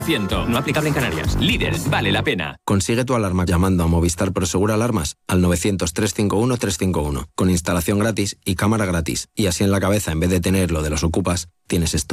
No aplicable en Canarias. Líder, vale la pena. Consigue tu alarma llamando a Movistar Prosegur Alarmas al 900-351-351, con instalación gratis y cámara gratis. Y así en la cabeza, en vez de tener lo de los ocupas, tienes esto.